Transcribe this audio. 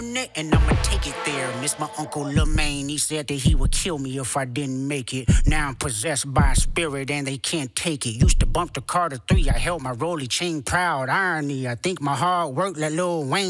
and I'ma take it there. Miss my uncle Lemaine, he said that he would kill me if I didn't make it. Now I'm possessed by a spirit and they can't take it. Used to bump the Carter 3, I held my rolly chain proud. Irony, I think my hard work let Lil Wayne